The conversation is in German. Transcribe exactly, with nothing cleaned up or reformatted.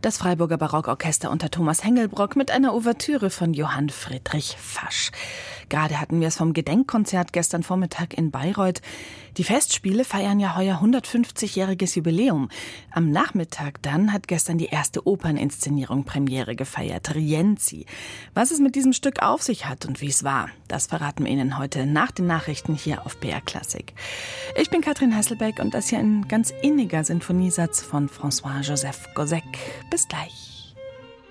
Das Freiburger Barockorchester unter Thomas Hengelbrock mit einer Ouvertüre von Johann Friedrich Fasch. Gerade hatten wir es vom Gedenkkonzert gestern Vormittag in Bayreuth. Die Festspiele feiern ja heuer hundertfünfzigjähriges Jubiläum. Am Nachmittag dann hat gestern die erste Operninszenierung Premiere gefeiert, Rienzi. Was es mit diesem Stück auf sich hat und wie es war, das verraten wir Ihnen heute nach den Nachrichten hier auf B R Klassik. Ich bin Katrin Hasselbeck und das hier ein ganz inniger Sinfoniesatz von François-Joseph Gossec. Bis gleich.